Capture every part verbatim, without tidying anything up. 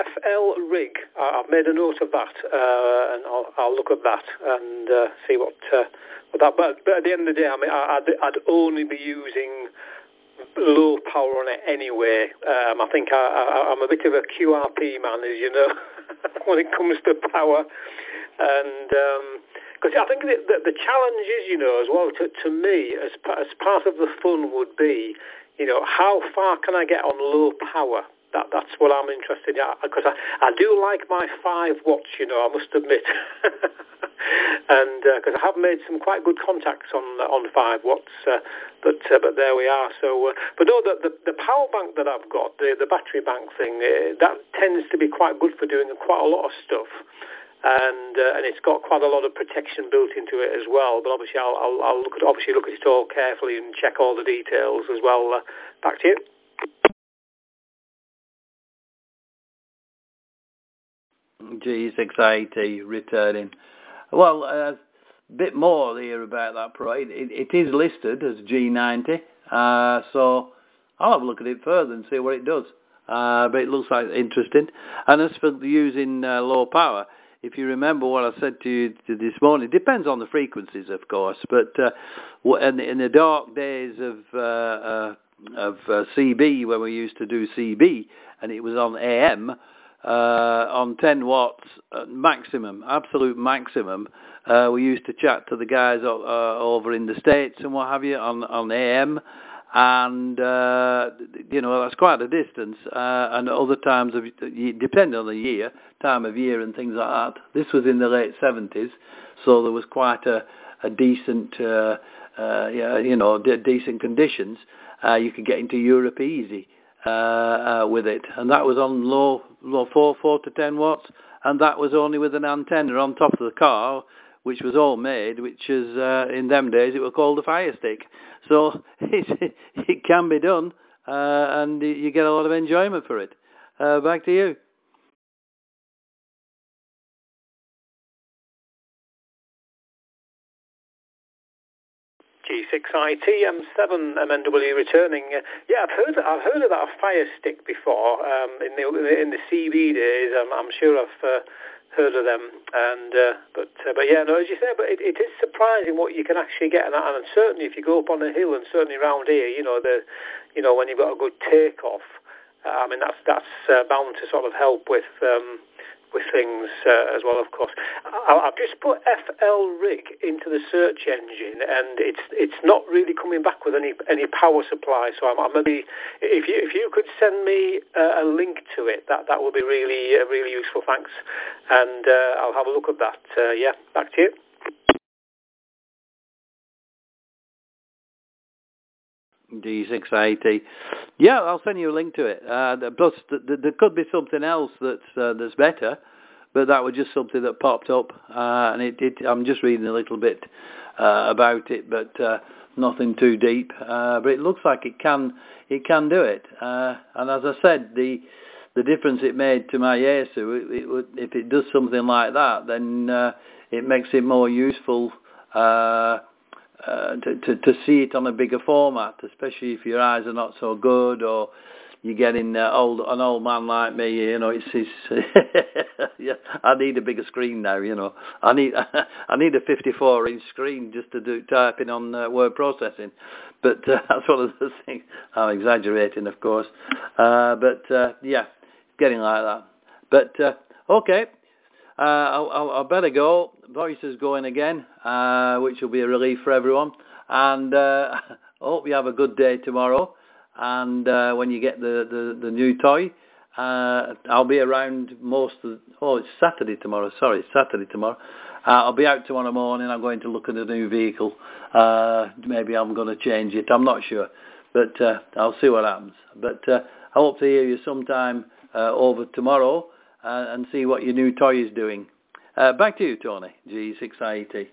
F L rig. I've made a note of that, uh, and I'll, I'll look at that and uh, see what, uh, what that. But, but at the end of the day, I mean, I'd, I'd only be using low power on it anyway. Um, I think I, I, I'm a bit of a Q R P man, as you know, when it comes to power, and. Um, Because I think the, the, the challenge is, you know, as well, to, to me, as, as part of the fun would be, you know, how far can I get on low power? That That's what I'm interested in, because I, I do like my five watts, you know, I must admit. And because uh, I have made some quite good contacts on on five watts, uh, but uh, but there we are. So, uh, but no, the, the the power bank that I've got, the the battery bank thing, uh, that tends to be quite good for doing quite a lot of stuff. And uh, and it's got quite a lot of protection built into it as well. But obviously, I'll I'll, I'll look at obviously look at it all carefully and check all the details as well. Uh, back to you. G six eighty returning. Well, a uh, bit more here about that Pro. It, it, it is listed as G ninety, uh, so I'll have a look at it further and see what it does. Uh, but it looks like interesting. And as for using uh, low power, if you remember what I said to you this morning, it depends on the frequencies, of course. But uh, in, in the dark days of uh, uh, of uh, C B, when we used to do C B, and it was on A M, uh, on ten watts uh, maximum, absolute maximum, uh, we used to chat to the guys uh, over in the States and what have you on, on A M. And, uh, you know, that's quite a distance. Uh, and other times, of, depending on the year, time of year and things like that. This was in the late seventies, so there was quite a, a decent, uh, uh, yeah, you know, de- decent conditions. Uh, you could get into Europe easy uh, uh, with it. And that was on low, low four, four to ten watts. And that was only with an antenna on top of the car, which was all made, which is, uh, in them days, it was called a Fire Stick. So it, it can be done, uh, and you get a lot of enjoyment for it. Uh, back to you. G six I T M seven M N W returning. Uh, yeah, I've heard I've heard of that Fire Stick before. Um, in the in the C B days, I'm, I'm sure I've uh, heard of them. And uh, but uh, but yeah, no, as you say, but it, it is surprising what you can actually get, and, and certainly if you go up on a hill, and certainly around here, you know the, you know when you've got a good takeoff. Uh, I mean that's that's uh, bound to sort of help with. Um, with things uh, as well, of course. I, I've just put F L rig into the search engine, and it's it's not really coming back with any any power supply. So I'm, I'm maybe if you if you could send me uh, a link to it, that that would be really uh, really useful. Thanks, and uh, I'll have a look at that. Uh, yeah, back to you. G six eighty. Yeah, I'll send you a link to it. Uh, plus, th- th- there could be something else that's uh, that's better, but that was just something that popped up, uh, and it, it. I'm just reading a little bit uh, about it, but uh, nothing too deep. Uh, but it looks like it can it can do it. Uh, and as I said, the the difference it made to my Yaesu, it, it would, if it does something like that, then uh, it makes it more useful. Uh, Uh, to, to to see it on a bigger format, especially if your eyes are not so good, or you're getting uh, old, an old man like me. You know, it's, it's yeah, I need a bigger screen now. You know, I need I need a fifty-four inch screen just to do typing on uh, word processing. But uh, that's one of the things. I'm exaggerating, of course, uh, but uh, yeah, getting like that. But uh, okay. Uh, I'll, I'll, I'll better go. Voice is going again, uh, which will be a relief for everyone. And uh, I hope you have a good day tomorrow. And uh, when you get the, the, the new toy, uh, I'll be around most of... Oh, it's Saturday tomorrow. Sorry, it's Saturday tomorrow. Uh, I'll be out tomorrow morning. I'm going to look at a new vehicle. Uh, maybe I'm going to change it. I'm not sure. But uh, I'll see what happens. But uh, I hope to hear you sometime uh, over tomorrow. Uh, and see what your new toy is doing. Uh, back to you, Tony, G six I T.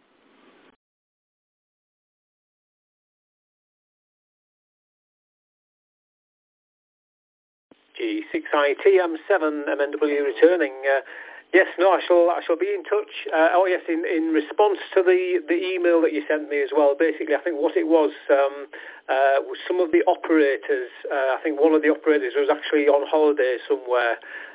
G six I T M seven M N W returning. Uh, yes, no, I shall I shall be in touch. Uh, oh yes, in, in response to the, the email that you sent me as well. Basically, I think what it was um, uh, was some of the operators. Uh, I think one of the operators was actually on holiday somewhere.